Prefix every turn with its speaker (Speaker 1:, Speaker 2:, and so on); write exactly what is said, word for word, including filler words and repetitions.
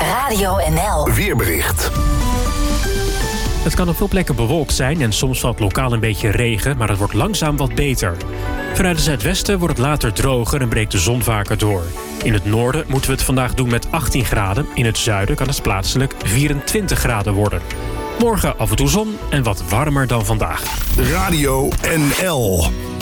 Speaker 1: Radio N L.
Speaker 2: Weerbericht.
Speaker 3: Het kan op veel plekken bewolkt zijn en soms valt lokaal een beetje regen, maar het wordt langzaam wat beter. Vanuit het zuidwesten wordt het later droger en breekt de zon vaker door. In het noorden moeten we het vandaag doen met achttien graden. In het zuiden kan het plaatselijk vierentwintig graden worden. Morgen af en toe zon en wat warmer dan vandaag.
Speaker 2: Radio N L.